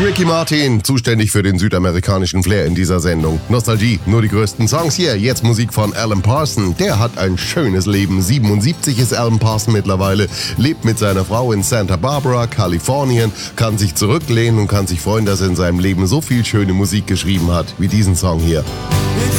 Ricky Martin, zuständig für den südamerikanischen Flair in dieser Sendung. Nostalgie, nur die größten Songs hier. Jetzt Musik von Alan Parsons. Der hat ein schönes Leben. 77 ist Alan Parsons mittlerweile, lebt mit seiner Frau in Santa Barbara, Kalifornien, kann sich zurücklehnen und kann sich freuen, dass er in seinem Leben so viel schöne Musik geschrieben hat, wie diesen Song hier.